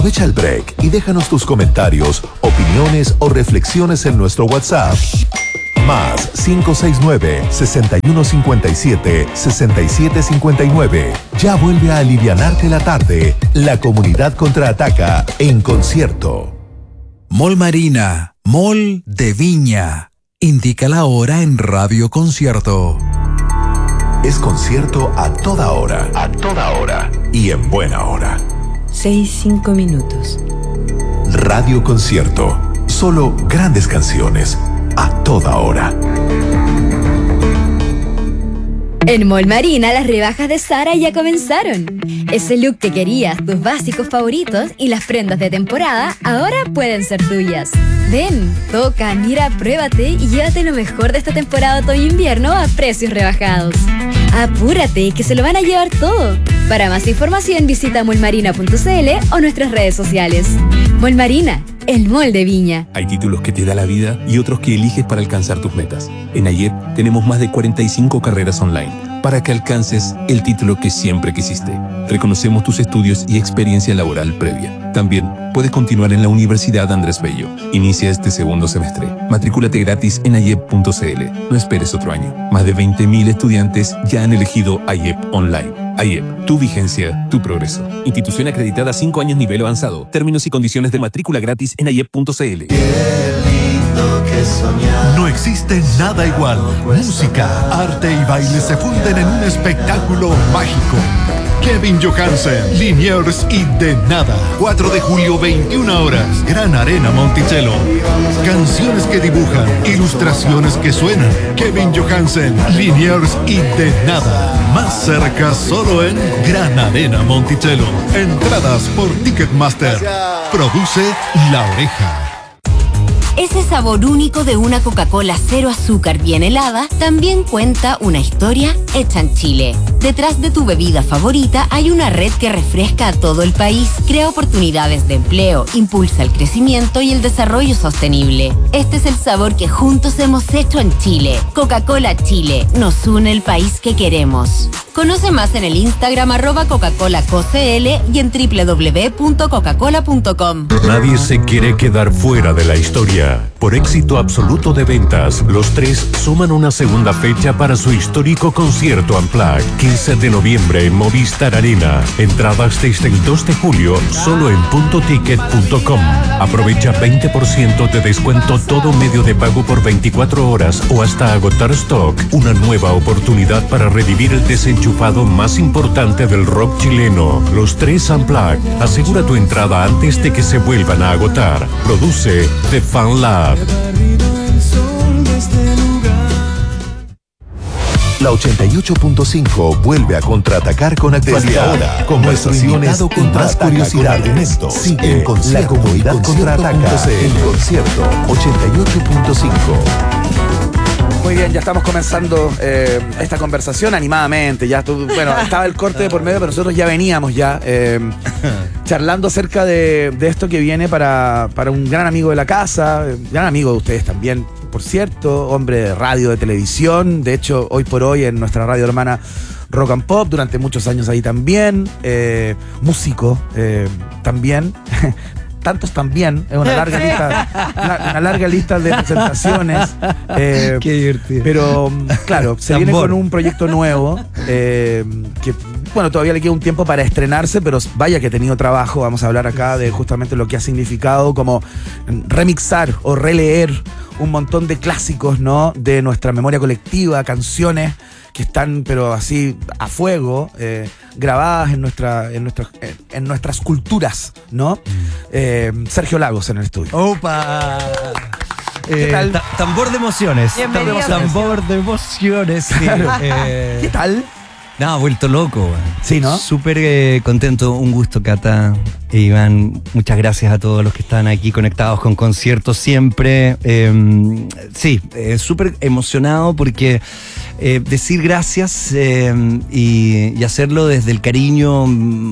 Aprovecha el break y déjanos tus comentarios, opiniones o reflexiones en nuestro WhatsApp. Más 569-6157-6759. Ya vuelve a alivianarte la tarde. La comunidad contraataca en concierto. Mall Marina, Mall de Viña. Indica la hora en Radio Concierto. Es concierto a toda hora. A toda hora. Y en buena hora. 6-5 minutos. Radio Concierto. Solo grandes canciones. A toda hora. En Mall Marina las rebajas de Zara ya comenzaron. Ese look que querías, tus básicos favoritos y las prendas de temporada ahora pueden ser tuyas. Ven, toca, mira, pruébate y llévate lo mejor de esta temporada otoño-invierno a precios rebajados. Apúrate, que se lo van a llevar todo. Para más información visita mallmarina.cl o nuestras redes sociales. Mall Marina, el mall de Viña. Hay títulos que te da la vida y otros que eliges para alcanzar tus metas. En AYEP tenemos más de 45 carreras online para que alcances el título que siempre quisiste. Reconocemos tus estudios y experiencia laboral previa. También puedes continuar en la Universidad Andrés Bello. Inicia este segundo semestre. Matrículate gratis en ayep.cl. No esperes otro año. Más de 20.000 estudiantes ya han elegido AYEP Online. AYEP, tu vigencia, tu progreso. Institución acreditada 5 años nivel avanzado. Términos y condiciones de matrícula gratis en ayep.cl. No existe nada igual. Música, arte y baile se funden en un espectáculo mágico. Kevin Johansen, Liniers y De Nada. 4 de julio, 21 horas. Gran Arena Monticello. Canciones que dibujan, ilustraciones que suenan. Kevin Johansen, Liniers y De Nada. Más cerca solo en Gran Arena Monticello. Entradas por Ticketmaster. Produce La Oreja. Ese sabor único de una Coca-Cola cero azúcar bien helada también cuenta una historia hecha en Chile. Detrás de tu bebida favorita hay una red que refresca a todo el país, crea oportunidades de empleo, impulsa el crecimiento y el desarrollo sostenible. Este es el sabor que juntos hemos hecho en Chile. Coca-Cola Chile, nos une el país que queremos. Conoce más en el Instagram @Coca-ColaCoCL y en www.coca-cola.com. Nadie se quiere quedar fuera de la historia. Por éxito absoluto de ventas, los Tres suman una segunda fecha para su histórico concierto Unplugged, 15 de noviembre en Movistar Arena. Entradas desde el 2 de julio, solo en puntoticket.com. Aprovecha 20% de descuento todo medio de pago por 24 horas o hasta agotar stock. Una nueva oportunidad para revivir el desenchufado más importante del rock chileno. Los Tres Unplugged. Asegura tu entrada antes de que se vuelvan a agotar. Produce The Fan Lab. La 88.5 vuelve a contraatacar con actualidad. Ahora, con nuestro invitado con más curiosidad en esto. Sigue en la comunidad contraataca en concierto 88.5. Muy bien, ya estamos comenzando esta conversación animadamente. Bueno, estaba el corte de por medio, pero nosotros ya veníamos charlando acerca de esto que viene para un gran amigo de la casa, gran amigo de ustedes también, por cierto, hombre de radio, de televisión. De hecho, hoy por hoy en nuestra radio hermana Rock and Pop, durante muchos años ahí también, músico también. Tantos también, es una larga lista de presentaciones. Qué divertido. Pero claro, se viene con un proyecto nuevo que, bueno, todavía le queda un tiempo para estrenarse, pero vaya que ha tenido trabajo. Vamos a hablar acá de justamente lo que ha significado como remixar o releer un montón de clásicos, ¿no?, de nuestra memoria colectiva, canciones que están pero así a fuego, grabadas en nuestras culturas, ¿no? Sergio Lagos en el estudio. ¡Opa! ¿Qué tal? Tambor de emociones. Tambor de emociones. Sí. Claro. ¿Qué tal? No, vuelto loco. Sí, ¿no? Súper contento, un gusto, Cata e Iván. Muchas gracias a todos los que están aquí conectados con conciertos siempre. Sí, súper emocionado porque decir gracias y hacerlo desde el cariño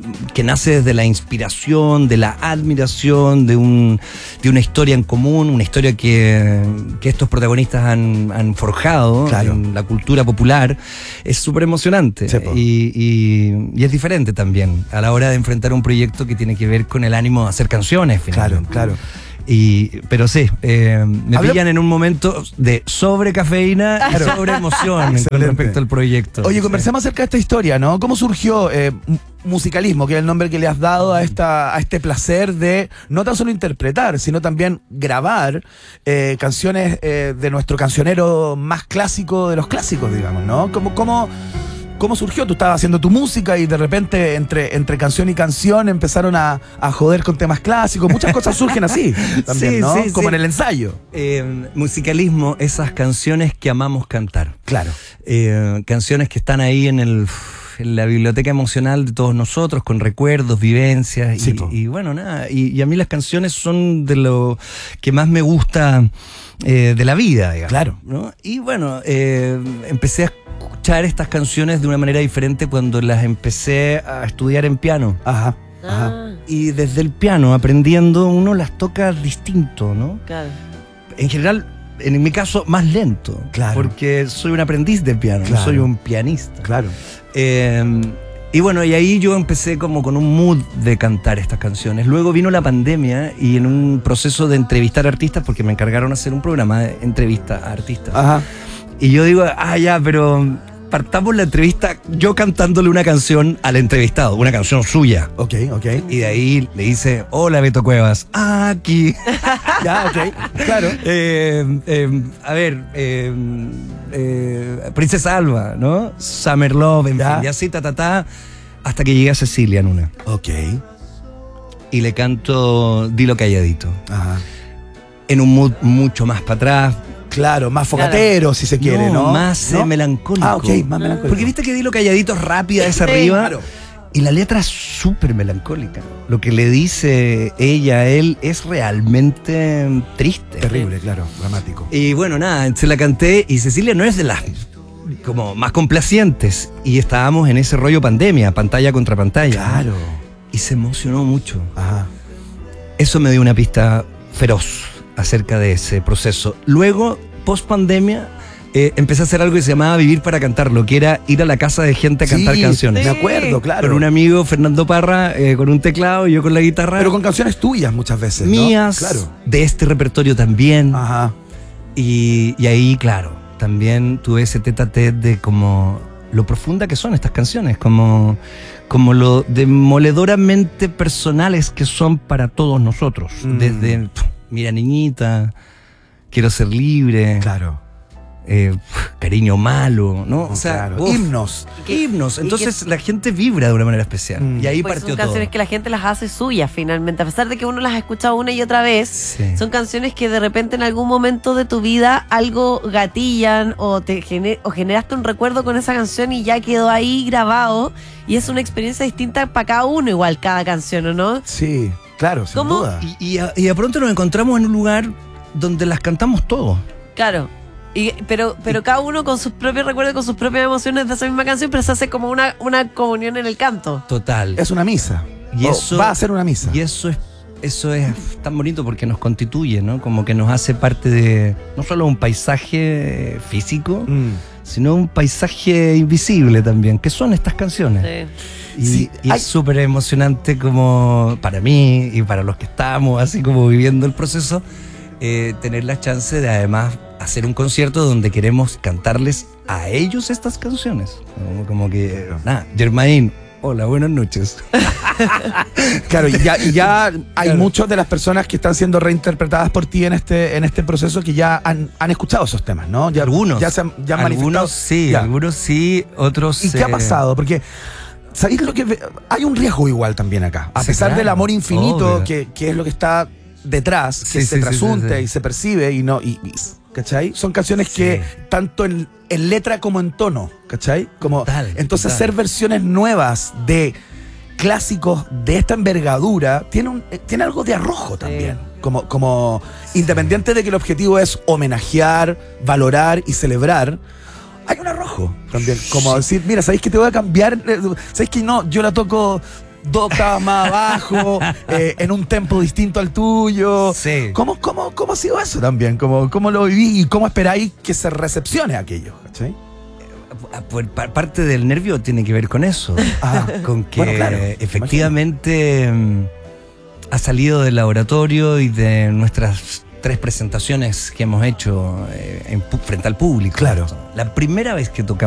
que nace desde la inspiración, de la admiración, de una historia en común, una historia que estos protagonistas han forjado en la cultura popular. Es súper emocionante. Sí, y es diferente también a la hora de enfrentar un proyecto que tiene que ver con el ánimo de hacer canciones, finalmente. Claro. Pero sí, me pillan en un momento de sobre cafeína y sobre emoción con respecto al proyecto. Oye, conversemos acerca de esta historia, ¿no? ¿Cómo surgió Musicalismo, que es el nombre que le has dado a este placer de no tan solo interpretar, sino también grabar canciones de nuestro cancionero más clásico de los clásicos, digamos, ¿no? ¿Cómo surgió? Tú estabas haciendo tu música y de repente entre canción y canción empezaron a joder con temas clásicos. Muchas cosas surgen así también, sí, ¿no? sí, como sí. en el ensayo. Musicalismo, esas canciones que amamos cantar. Claro. Canciones que están ahí en la biblioteca emocional de todos nosotros, con recuerdos, vivencias. Sí, y bueno, nada. Y a mí las canciones son de lo que más me gusta de la vida, digamos. Claro. ¿no? Y bueno, empecé a escuchar estas canciones de una manera diferente cuando las empecé a estudiar en piano. Ajá. Y desde el piano, aprendiendo, uno las toca distinto, ¿no? Claro. En general, en mi caso, más lento. Claro. Porque soy un aprendiz de piano, Claro. no soy un pianista. Claro. Y bueno, y ahí yo empecé como con un mood de cantar estas canciones. Luego vino la pandemia y en un proceso de entrevistar artistas, porque me encargaron hacer un programa de entrevista a artistas. Ajá. Y yo digo, ya, pero partamos la entrevista yo cantándole una canción al entrevistado, una canción suya. Ok. Y de ahí le dice, hola Beto Cuevas, aquí. Ya, ok, claro. A ver, Princesa Alba, ¿no? Summer Love, en fin, y así, hasta que llegué a Cecilia en una. Ok. Y le canto Dilo Calladito. Ajá. En un mood mucho más para atrás. Claro, más fogatero, si se quiere, ¿no? Más melancólico. Ah, ok, más melancólico. Porque viste que Dilo Calladito es rápida, es arriba. Claro. Y la letra es súper melancólica. Lo que le dice ella a él es realmente triste. Terrible, claro, dramático. Y bueno, nada, se la canté y Cecilia no es de las como más complacientes. Y estábamos en ese rollo pandemia, pantalla contra pantalla. Claro. Y se emocionó mucho. Ajá. Eso me dio una pista feroz acerca de ese proceso. Luego, post pandemia, empecé a hacer algo que se llamaba Vivir para Cantarlo, que era ir a la casa de gente a cantar canciones. Me acuerdo, claro. Con un amigo, Fernando Parra, con un teclado y yo con la guitarra. Pero con canciones tuyas muchas veces, ¿no? Mías, claro. De este repertorio también. Ajá. Y ahí, claro, también tuve ese tete-a-tete de como lo profunda que son estas canciones, como lo demoledoramente personales que son para todos nosotros. Desde Mira Niñita, Quiero Ser Libre. Claro. Cariño Malo, ¿no? O sea, claro. Himnos. Himnos. Entonces la gente vibra de una manera especial. Y ahí pues partió son todo. canciones que la gente las hace suyas finalmente. A pesar de que uno las ha escuchado una y otra vez, son canciones que de repente en algún momento de tu vida algo gatillan o generaste un recuerdo con esa canción y ya quedó ahí grabado. Y es una experiencia distinta para cada uno, igual cada canción, ¿o no? Sí, claro, sin duda. Y de pronto nos encontramos en un lugar donde las cantamos todos. Claro. Pero cada uno con sus propios recuerdos, con sus propias emociones de esa misma canción, pero se hace como una comunión en el canto. Total. Es una misa. Y eso va a ser una misa. Y eso es tan bonito porque nos constituye, ¿no? Como que nos hace parte de no solo un paisaje físico, sino un paisaje invisible también, que son estas canciones. Sí. Y es súper emocionante como para mí y para los que estamos así como viviendo el proceso, tener la chance de además hacer un concierto donde queremos cantarles a ellos estas canciones. Como que, Germain, hola, buenas noches. Claro, y ya hay muchas de las personas que están siendo reinterpretadas por ti en este proceso que ya han escuchado esos temas, ¿no? Ya, algunos. Ya han manifestado. Algunos sí, otros... ¿Y qué ha pasado? Porque... ¿Sabéis lo que hay un riesgo igual también acá? A pesar del amor infinito que es lo que está detrás, que se trasunte y se percibe y no... ¿Cachai? Son canciones que tanto en letra como en tono, ¿cachai? Entonces hacer versiones nuevas de clásicos de esta envergadura tiene algo de arrojo también. Como independiente de que el objetivo es homenajear, valorar y celebrar, hay un arrojo también. Como decir, mira, ¿sabéis que te voy a cambiar? ¿Sabéis que no? Yo la toco 2 octavas más abajo, en un tempo distinto al tuyo. Sí. ¿Cómo ha sido eso también? ¿Cómo lo viví y cómo esperáis que se recepcione aquello? ¿Cachai? Parte del nervio tiene que ver con eso. Con que bueno, claro, efectivamente ha salido del laboratorio y de nuestras 3 presentaciones que hemos hecho frente al público. Claro. La primera vez que tocamos